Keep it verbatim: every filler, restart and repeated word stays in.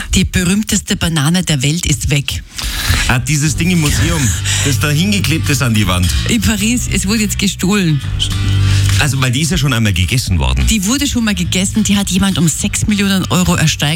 Die berühmteste Banane der Welt ist weg. Ah, dieses Ding im Museum, das da hingeklebt ist an die Wand. In Paris, es wurde jetzt gestohlen. Also, weil die ist ja schon einmal gegessen worden. Die wurde schon mal gegessen, die hat jemand um sechs Millionen Euro ersteigert.